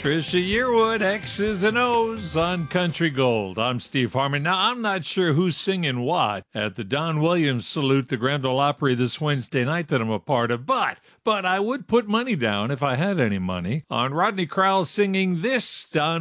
Trisha Yearwood, X's and O's on Country Gold. I'm Steve Harmon. Now, I'm not sure who's singing what at the Don Williams Salute, the Grand Ole Opry this Wednesday night that I'm a part of, but I would put money down, if I had any money, on Rodney Crowell singing this Don